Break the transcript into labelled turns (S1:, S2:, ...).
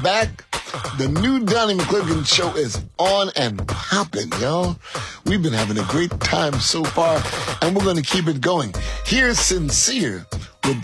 S1: back. The new Donnie McClurkin show is on and popping, y'all. We've been having a great time so far, and we're going to keep it going. Here's Sincere